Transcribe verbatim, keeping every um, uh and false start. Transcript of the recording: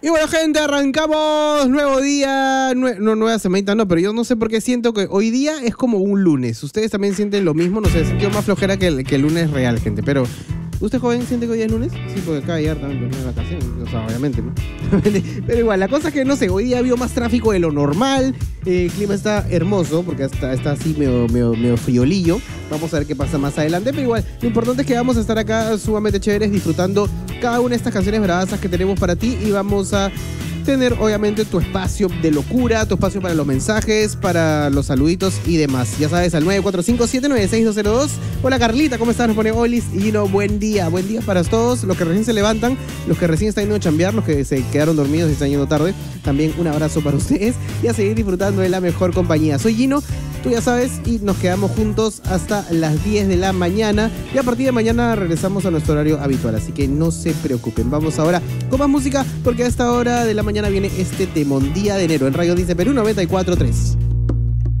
Y bueno, gente, arrancamos nuevo día, nue no nueva semana, no, pero yo no sé por qué siento que hoy día es como un lunes. Ustedes también sienten lo mismo, no sé, siento más flojera que el, que el lunes real, gente, pero ¿usted, joven, siente que hoy día es lunes? Sí, porque acaba de llegar también de vacaciones, o sea, obviamente, ¿no? Pero igual, la cosa es que, no sé, hoy día ha habido más tráfico de lo normal, eh, el clima está hermoso, porque está, está así medio, medio, medio friolillo. Vamos a ver qué pasa más adelante, pero igual, lo importante es que vamos a estar acá sumamente chéveres, disfrutando cada una de estas canciones bravasas que tenemos para ti, y vamos a tener obviamente tu espacio de locura, tu espacio para los mensajes, para los saluditos y demás. Ya sabes, al nueve cuatro cinco siete nueve seis dos cero dos. Hola Carlita, ¿cómo estás? Nos pone Olis y Gino, buen día. Buen día para todos, los que recién se levantan, los que recién están yendo a chambear, los que se quedaron dormidos y están yendo tarde. También un abrazo para ustedes y a seguir disfrutando de la mejor compañía. Soy Gino, tú ya sabes, y nos quedamos juntos hasta las diez de la mañana. Y a partir de mañana regresamos a nuestro horario habitual, así que no se preocupen. Vamos ahora con más música, porque a esta hora de la mañana viene este temón, Día de Enero, en Radio Dice Perú noventa y cuatro punto tres.